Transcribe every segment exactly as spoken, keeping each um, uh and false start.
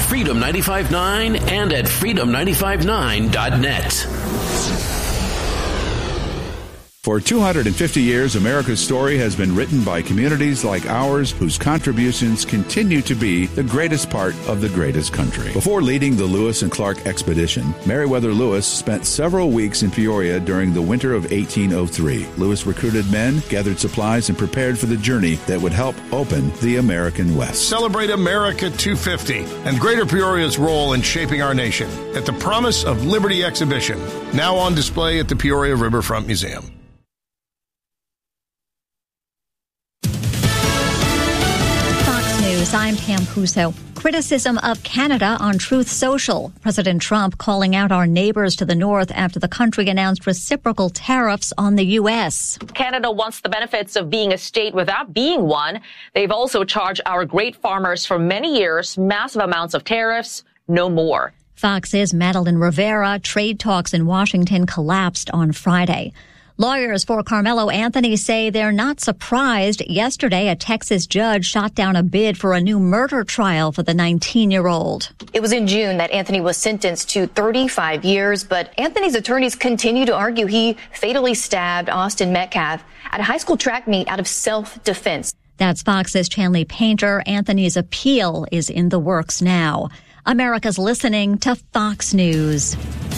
Freedom ninety-five point nine and at freedom nine five nine dot net. For two hundred fifty years, America's story has been written by communities like ours whose contributions continue to be the greatest part of the greatest country. Before leading the Lewis and Clark expedition, Meriwether Lewis spent several weeks in Peoria during the winter of eighteen oh three. Lewis recruited men, gathered supplies, and prepared for the journey that would help open the American West. Celebrate America two fifty and Greater Peoria's role in shaping our nation at the Promise of Liberty exhibition, now on display at the Peoria Riverfront Museum. I'm Pam Puso. Criticism of Canada on Truth Social. President Trump calling out our neighbors to the north after the country announced reciprocal tariffs on the U S. Canada wants the benefits of being a state without being one. They've also charged our great farmers for many years massive amounts of tariffs. No more. Fox's Madeline Rivera. Trade talks in Washington collapsed on Friday. Lawyers for Carmelo Anthony say they're not surprised. Yesterday, a Texas judge shot down a bid for a new murder trial for the nineteen-year-old. It was in June that Anthony was sentenced to thirty-five years, but Anthony's attorneys continue to argue he fatally stabbed Austin Metcalf at a high school track meet out of self-defense. That's Fox's Chanley Painter. Anthony's appeal is in the works now. America's listening to Fox News.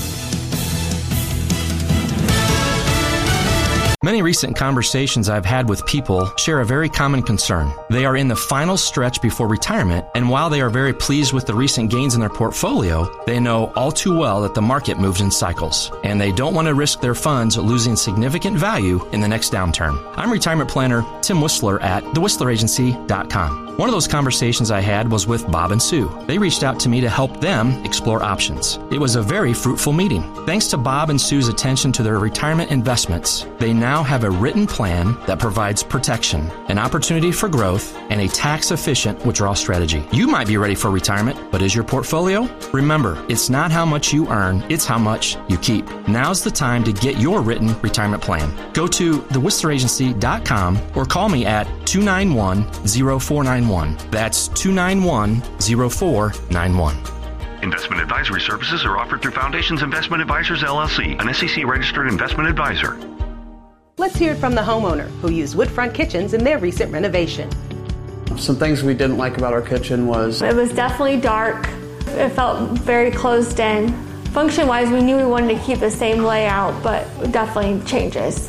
Many recent conversations I've had with people share a very common concern. They are in the final stretch before retirement, and while they are very pleased with the recent gains in their portfolio, they know all too well that the market moves in cycles, and they don't want to risk their funds losing significant value in the next downturn. I'm retirement planner Tim Whistler at the whistler agency dot com. One of those conversations I had was with Bob and Sue. They reached out to me to help them explore options. It was a very fruitful meeting. Thanks to Bob and Sue's attention to their retirement investments, they now have a written plan that provides protection, an opportunity for growth, and a tax-efficient withdrawal strategy. You might be ready for retirement, but is your portfolio? Remember, it's not how much you earn, it's how much you keep. Now's the time to get your written retirement plan. Go to the whistler agency dot com or call me at two nine one, zero four nine one. That's two nine one, zero four nine one. Investment advisory services are offered through Foundations Investment Advisors, L L C, an S E C-registered investment advisor. Let's hear it from the homeowner who used Woodfront Kitchens in their recent renovation. Some things we didn't like about our kitchen was... It was definitely dark. It felt very closed in. Function-wise, we knew we wanted to keep the same layout, but definitely changes.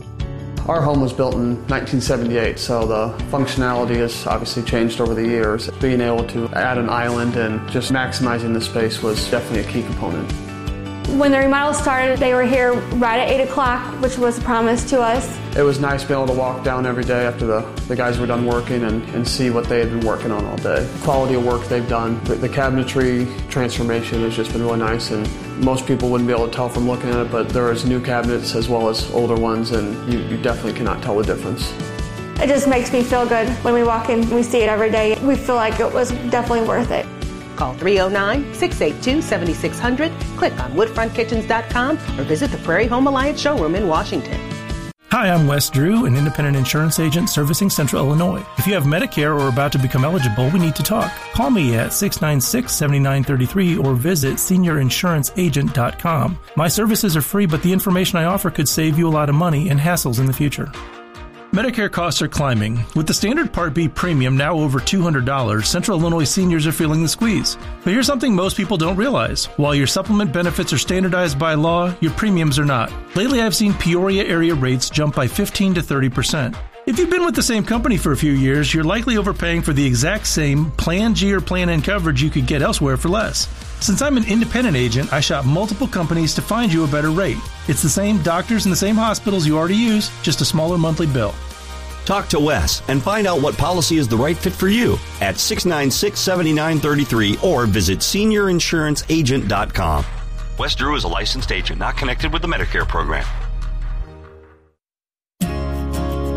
Our home was built in nineteen seventy-eight, so the functionality has obviously changed over the years. Being able to add an island and just maximizing the space was definitely a key component. When the remodel started, they were here right at eight o'clock, which was a promise to us. It was nice being able to walk down every day after the, the guys were done working and, and see what they had been working on all day. The quality of work they've done. The, the cabinetry transformation has just been really nice, and most people wouldn't be able to tell from looking at it, but there is new cabinets as well as older ones, and you, you definitely cannot tell the difference. It just makes me feel good when we walk in, we see it every day. We feel like it was definitely worth it. Call three oh nine, six eight two, seven six zero zero, click on woodfront kitchens dot com, or visit the Prairie Home Alliance showroom in Washington. Hi, I'm Wes Drew, an independent insurance agent servicing Central Illinois. If you have Medicare or are about to become eligible, we need to talk. Call me at six nine six, seven nine three three or visit senior insurance agent dot com. My services are free, but the information I offer could save you a lot of money and hassles in the future. Medicare costs are climbing. With the standard Part B premium now over two hundred dollars, Central Illinois seniors are feeling the squeeze. But here's something most people don't realize. While your supplement benefits are standardized by law, your premiums are not. Lately, I've seen Peoria area rates jump by fifteen to thirty percent. If you've been with the same company for a few years, you're likely overpaying for the exact same Plan G or Plan N coverage you could get elsewhere for less. Since I'm an independent agent, I shop multiple companies to find you a better rate. It's the same doctors and the same hospitals you already use, just a smaller monthly bill. Talk to Wes and find out what policy is the right fit for you at six nine six, seven nine three three or visit senior insurance agent dot com. Wes Drew is a licensed agent not connected with the Medicare program.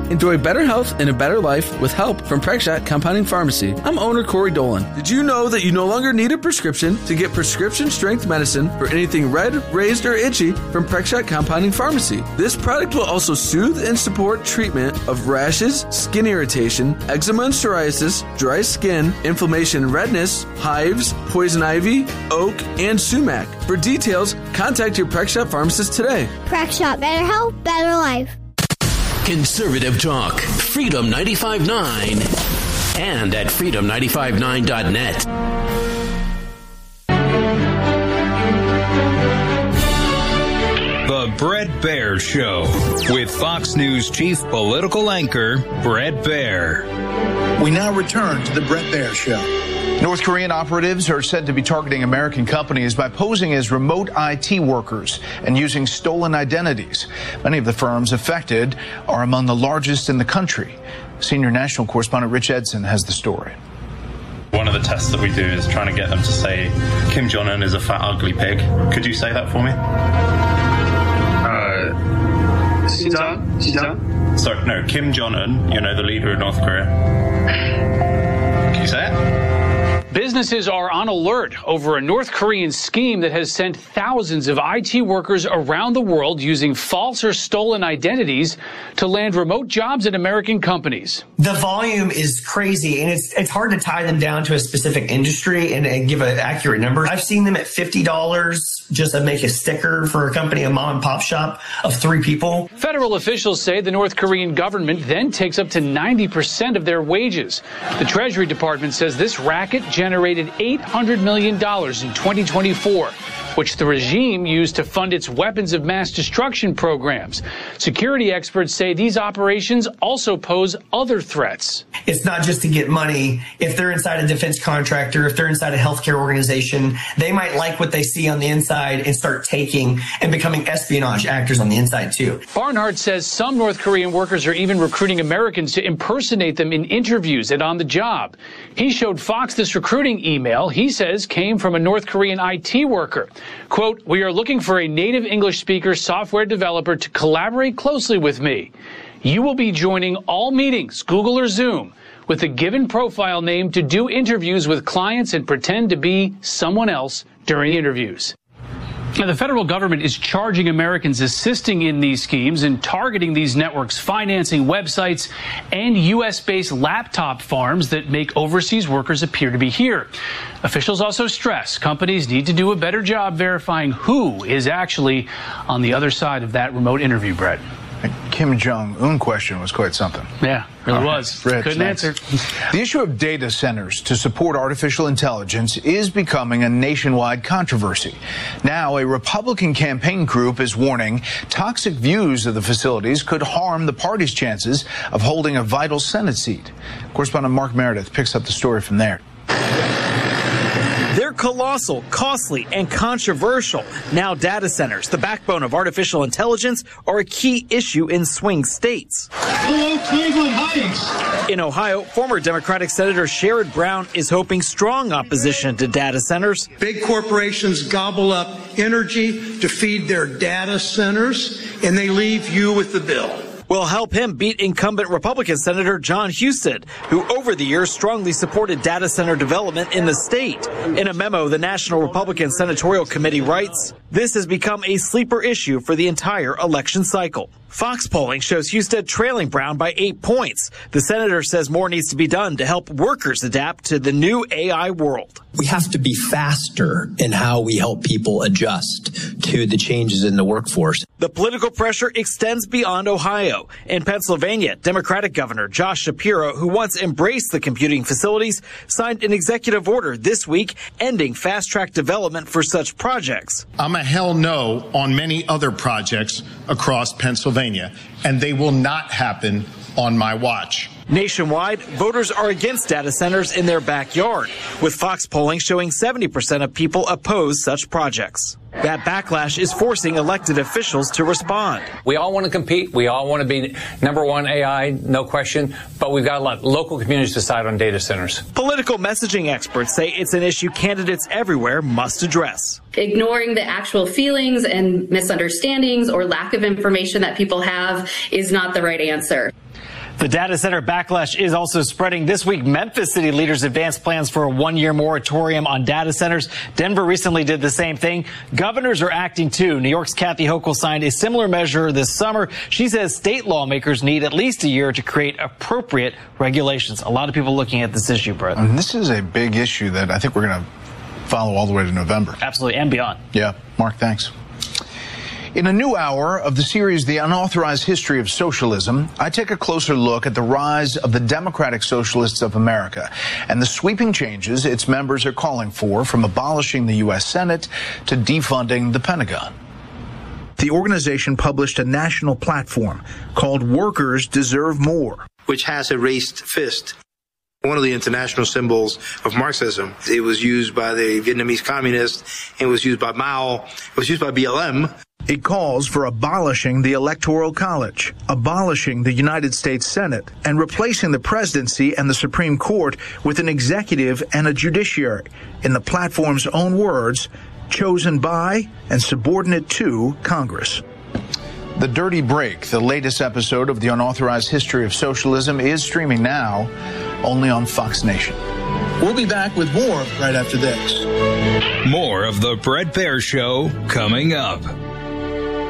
Enjoy better health and a better life with help from PregShot Compounding Pharmacy. I'm owner Corey Dolan. Did you know that you no longer need a prescription to get prescription strength medicine for anything red, raised, or itchy from PregShot Compounding Pharmacy? This product will also soothe and support treatment of rashes, skin irritation, eczema and psoriasis, dry skin, inflammation and redness, hives, poison ivy, oak, and sumac. For details, contact your PregShot pharmacist today. PregShot, better health, better life. Conservative talk, Freedom ninety-five point nine, and at freedom nine five nine dot net. The Bret Baier Show with Fox News chief political anchor Bret Baier. We now return to the Bret Baier Show. North Korean operatives are said to be targeting American companies by posing as remote I T workers and using stolen identities. Many of the firms affected are among the largest in the country. Senior national correspondent Rich Edson has the story. One of the tests that we do is trying to get them to say Kim Jong-un is a fat, ugly pig. Could you say that for me? Uh, Xinjiang? Xinjiang? Sorry, no, Kim Jong-un, you know, the leader of North Korea. Can you say it? Businesses are on alert over a North Korean scheme that has sent thousands of I T workers around the world using false or stolen identities to land remote jobs at American companies. The volume is crazy, and it's it's hard to tie them down to a specific industry and, and give an accurate number. I've seen them at fifty dollars just to make a sticker for a company, a mom and pop shop of three people. Federal officials say the North Korean government then takes up to ninety percent of their wages. The Treasury Department says this racket generated eight hundred million dollars in twenty twenty-four, which the regime used to fund its weapons of mass destruction programs. Security experts say these operations also pose other threats. It's not just to get money. If they're inside a defense contractor, if they're inside a healthcare organization, they might like what they see on the inside and start taking and becoming espionage actors on the inside too. Barnhart says some North Korean workers are even recruiting Americans to impersonate them in interviews and on the job. He showed Fox this recruiting email he says came from a North Korean I T worker. Quote, "We are looking for a native English speaker software developer to collaborate closely with me. You will be joining all meetings, Google or Zoom, with a given profile name to do interviews with clients and pretend to be someone else during interviews." Now, the federal government is charging Americans assisting in these schemes and targeting these networks, financing websites and U S-based laptop farms that make overseas workers appear to be here. Officials also stress companies need to do a better job verifying who is actually on the other side of that remote interview, Brett. Kim Jong-un question was quite something. Yeah, really All was. Right. Couldn't Rich, answer. The issue of data centers to support artificial intelligence is becoming a nationwide controversy. Now, a Republican campaign group is warning toxic views of the facilities could harm the party's chances of holding a vital Senate seat. Correspondent Mark Meredith picks up the story from there. They're colossal, costly, and controversial. Now data centers, the backbone of artificial intelligence, are a key issue in swing states. Hello, Cleveland Heights. In Ohio, former Democratic Senator Sherrod Brown is hoping strong opposition to data centers. Big corporations gobble up energy to feed their data centers, and they leave you with the bill. Will help him beat incumbent Republican Senator John Husted, who over the years strongly supported data center development in the state. In a memo, the National Republican Senatorial Committee writes, "This has become a sleeper issue for the entire election cycle." Fox polling shows Husted trailing Brown by eight points. The senator says more needs to be done to help workers adapt to the new A I world. We have to be faster in how we help people adjust to the changes in the workforce. The political pressure extends beyond Ohio. In Pennsylvania, Democratic Governor Josh Shapiro, who once embraced the computing facilities, signed an executive order this week ending fast-track development for such projects. I'm a hell no on many other projects across Pennsylvania, and they will not happen on my watch. Nationwide, voters are against data centers in their backyard, with Fox polling showing seventy percent of people oppose such projects. That backlash is forcing elected officials to respond. We all want to compete. We all want to be number one A I, no question. But we've got to let local communities decide on data centers. Political messaging experts say it's an issue candidates everywhere must address. Ignoring the actual feelings and misunderstandings or lack of information that people have is not the right answer. The data center backlash is also spreading. This week, Memphis city leaders advanced plans for a one-year moratorium on data centers. Denver recently did the same thing. Governors are acting too. New York's Kathy Hochul signed a similar measure this summer. She says state lawmakers need at least a year to create appropriate regulations. A lot of people looking at this issue, Brett. And this is a big issue that I think we're going to follow all the way to November. Absolutely, and beyond. Yeah. Mark, thanks. In a new hour of the series, The Unauthorized History of Socialism, I take a closer look at the rise of the Democratic Socialists of America and the sweeping changes its members are calling for, from abolishing the U S Senate to defunding the Pentagon. The organization published a national platform called Workers Deserve More, which has a raised fist. One of the international symbols of Marxism. It was used by the Vietnamese communists. It was used by Mao. It was used by B L M. It calls for abolishing the Electoral College, abolishing the United States Senate, and replacing the presidency and the Supreme Court with an executive and a judiciary. In the platform's own words, chosen by and subordinate to Congress. The Dirty Break, the latest episode of The Unauthorized History of Socialism, is streaming now only on Fox Nation. We'll be back with more right after this. More of The Bret Baier Show coming up.